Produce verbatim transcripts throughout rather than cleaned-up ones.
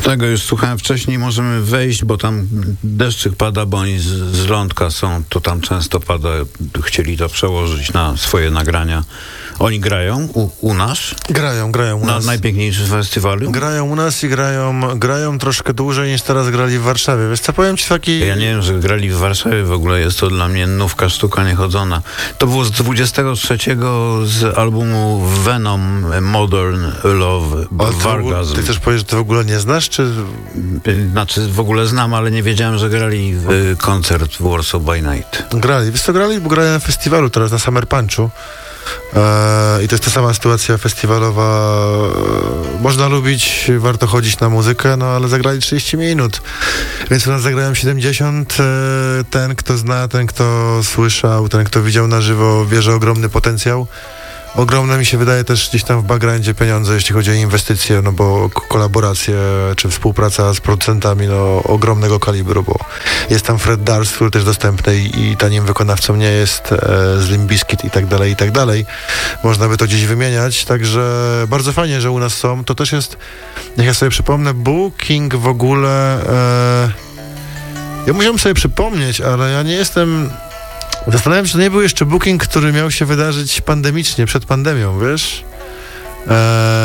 Tego już słuchałem wcześniej, możemy wejść, bo tam deszczyk pada, bo oni z, z lądka są, to tam często pada, chcieli to przełożyć na swoje nagrania. Oni grają u, u nas? Grają, grają u na nas. Na najpiękniejszym festiwalu? Grają u nas i grają, grają troszkę dłużej niż teraz grali w Warszawie. Wiesz co, powiem ci taki... Ja nie wiem, że grali w Warszawie w ogóle, jest to dla mnie nówka, sztuka niechodzona. To było z dwudziestego trzeciego z albumu Venom, Modern Love, Vargas. Ty chcesz powiedzieć, że ty w ogóle nie znasz, czy... Znaczy w ogóle znam, ale nie wiedziałem, że grali w koncert w Warsaw by Night. Grali, wiesz co, grali, bo grają na festiwalu teraz, na Summer Punchu. Eee, I to jest ta sama sytuacja festiwalowa. Eee, można lubić, warto chodzić na muzykę, no ale zagrali trzydzieści minut. Więc u nas zagrają siedemdziesiąt. Eee, ten, kto zna, ten, kto słyszał, ten, kto widział na żywo, wie, że ogromny potencjał. Ogromne mi się wydaje też gdzieś tam w backgroundzie pieniądze, jeśli chodzi o inwestycje, no bo k- kolaboracje czy współpraca z producentami, no ogromnego kalibru, bo jest tam Fred Durst, który też dostępny i, i tanim wykonawcą nie jest, e, z Limp Bizkit i tak dalej, i tak dalej. Można by to gdzieś wymieniać, także bardzo fajnie, że u nas są. To też jest, jak ja sobie przypomnę, booking w ogóle, e, ja musiałem sobie przypomnieć, ale ja nie jestem... Zastanawiam się, czy to nie był jeszcze booking, który miał się wydarzyć pandemicznie, przed pandemią, wiesz? Eee,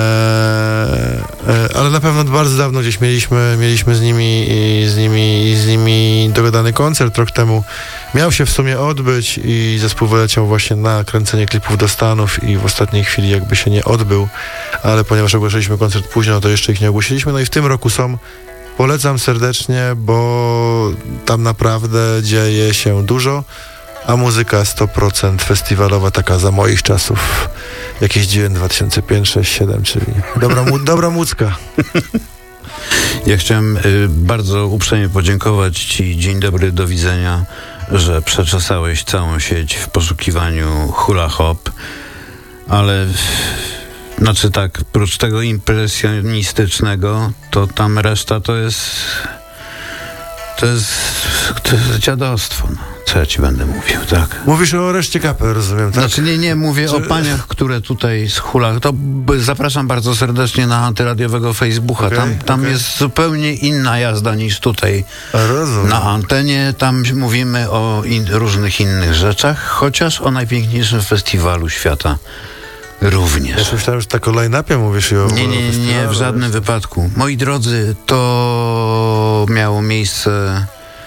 e, ale na pewno bardzo dawno gdzieś mieliśmy, mieliśmy z nimi i z nimi, z nimi dogadany koncert rok temu. Miał się w sumie odbyć i zespół wyleciał właśnie na kręcenie klipów do Stanów i w ostatniej chwili jakby się nie odbył, ale ponieważ ogłosiliśmy koncert późno, to jeszcze ich nie ogłosiliśmy. No i w tym roku są. Polecam serdecznie, bo tam naprawdę dzieje się dużo. A muzyka sto procent festiwalowa, taka za moich czasów, jakieś dziewięć, dwa tysiące piąty, sześć, siedem, czyli dobra, mu, dobra mucka. Ja chciałem y, bardzo uprzejmie podziękować ci, dzień dobry, do widzenia, że przeczesałeś całą sieć w poszukiwaniu hula hop, ale znaczy tak, prócz tego impresjonistycznego, to tam reszta to jest to jest, to jest dziadostwo, no. Co ja ci będę mówił, tak? Mówisz o reszcie kapel, rozumiem, tak? Znaczy nie, nie, mówię Czy... o paniach, które tutaj z hulach, to b- zapraszam bardzo serdecznie na antyradiowego Facebooka, Okay, tam, tam okay. jest zupełnie inna jazda niż tutaj Rozumiem. na antenie, tam mówimy o in, różnych innych rzeczach, chociaż o najpiękniejszym festiwalu świata również. Ja myślałem, że tak o line-upie mówisz i o... Nie, nie, nie, nie, w żadnym wypadku. Moi drodzy, to miało miejsce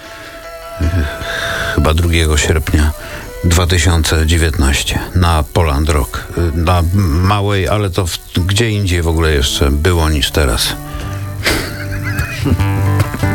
chyba drugiego sierpnia dwa tysiące dziewiętnastego na Poland Rock. Na małej, ale to w, gdzie indziej w ogóle jeszcze było niż teraz.